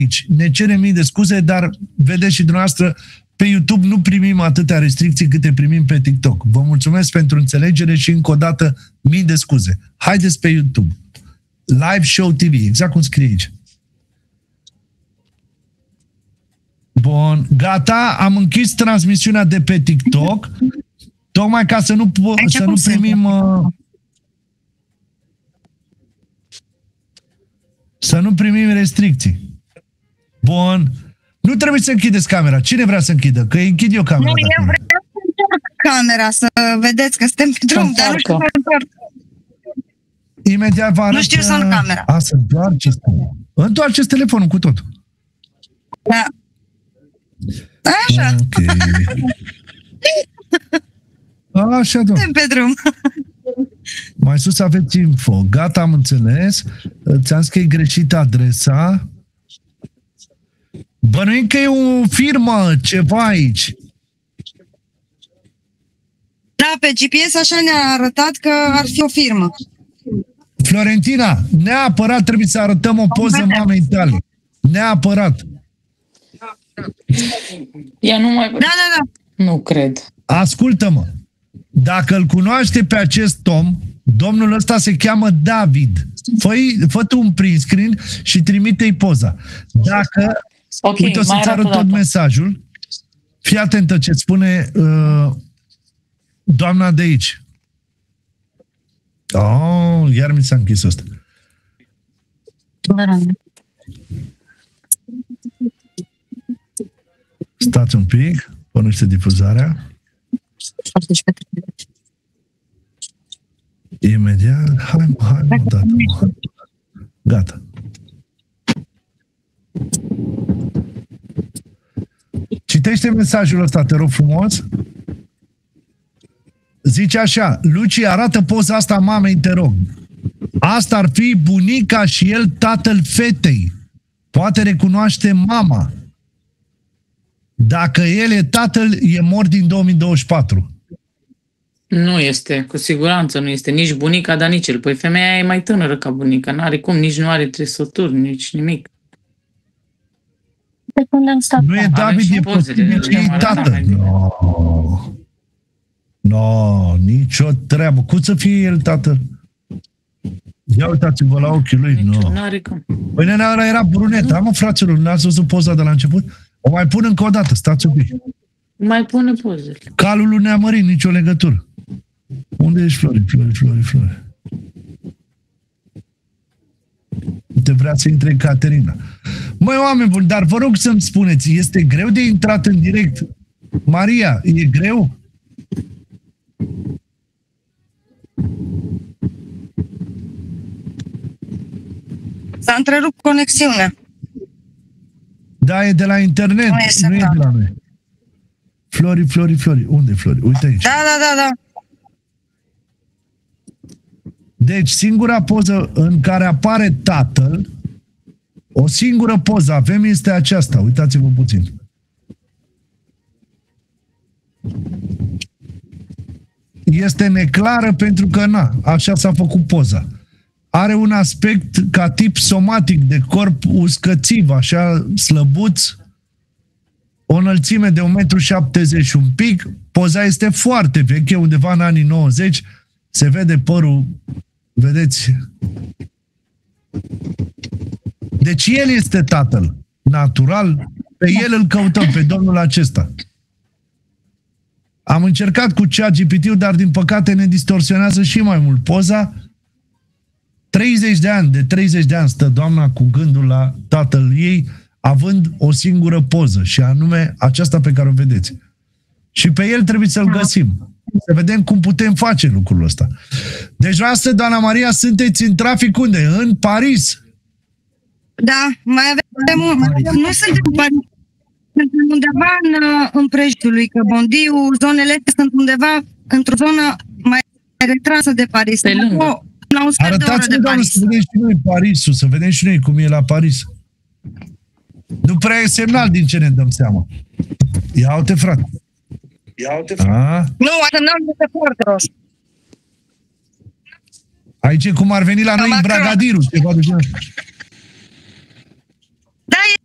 aici. Ne cerem mii de scuze, dar vedeți și dumneavoastră, pe YouTube nu primim atâtea restricții câte primim pe TikTok. Vă mulțumesc pentru înțelegere și încă o dată mii de scuze. Haideți pe YouTube. Live Show TV, exact cum scrie aici. Bun, gata, am închis transmisiunea de pe TikTok, tocmai ca să nu primim... Să nu primim restricții. Bun. Nu trebuie să închideți camera. Cine vrea să închidă? Că închid eu camera. Nu, eu vreau să întorc camera, să vedeți că suntem pe drum, dar nu știu să întorc. Imediat vă arăt... Nu știu să întorc camera. A, să întoarceți. Întoarceți telefonul cu tot. Da. Așa. Ok. Așa, doamne. Suntem pe drum. Mai sus aveți info. Gata, am înțeles. Ți-am scris greșit adresa. Bănuim că e o firmă, ceva aici. Da, pe GPS așa ne-a arătat că ar fi o firmă. Florentina, neapărat trebuie să arătăm o poză mamei tale. Neapărat. Ea nu mai... Da. Nu cred. Ascultă-mă. Dacă îl cunoaște pe acest om, domnul ăsta se cheamă David. Fă tu un print screen și trimite-i poza. Dacă... Okay, uite, o să-ți arăt tot mesajul. Fii atentă ce spune doamna de aici. Oh, iar mi s-a închis ăsta. Stați un pic, pornește difuzarea. Imediat, hai mă, dată. Gata. Citește mesajul ăsta, te rog frumos. Zice așa: Luci, arată poza asta mamei, te rog. Asta ar fi bunica și el tatăl fetei. Poate recunoaște mama. Dacă el e tatăl, e mort din 2024. Nu este, cu siguranță nu este nici bunica, dar nici el. Păi femeia e mai tânără ca bunica, n-are cum, nici nu are trăsături, nici nimic. Nu e David, e posibil că e tatăl. No, nicio treabă. Cum să fie el tatăl? Ia uitați-vă la ochii lui. N-are cum. Păi nenea ăla era brunet. Mă, fraților, n-ați văzut poza de la început? O mai pun încă o dată, stați un pic. Mai pune pozele. Calul lui Neamărin, nicio legătură. Unde ești, Flori? Te vrea să intre în Caterina. Măi, oameni buni, dar vă rog să-mi spuneți, este greu de intrat în direct? Maria, e greu? S-a întrerupt conexiunea. Da, e de la internet, nu e de la noi. Flori. Unde Flori? Uite aici. Da. Deci, singura poză în care apare tatăl, o singură poză avem, este aceasta. Uitați-vă puțin. Este neclară pentru că, așa s-a făcut poza. Are un aspect ca tip somatic, de corp uscățiv, așa slăbuț, o înălțime de 1,70 m și un pic. Poza este foarte veche, undeva în anii 90, se vede părul, vedeți? Deci el este tatăl natural, pe el îl căutăm, pe domnul acesta. Am încercat cu ChatGPT-ul, dar din păcate ne distorsionează și mai mult poza. 30 de ani stă doamna cu gândul la tatăl ei, având o singură poză, și anume aceasta pe care o vedeți. Și pe el trebuie să-l găsim. Să vedem cum putem face lucrul ăsta. Deci, astăzi, doamna Maria, sunteți în trafic unde? În Paris? Da, mai avem nu suntem în Paris. Suntem undeva în prejurul lui Căbondiu, zonele sunt undeva într-o zonă mai retrasă de Paris. Pe lângă. La un sfert de oră de Paris. Să vedem și noi Parisul, să vedem și noi cum e la Paris. Nu prea e semnal, din ce ne dăm seama. Ia uite, frate. Nu, semnal este foarte roșu. Aici e cum ar veni la noi în Bragadiru. Da,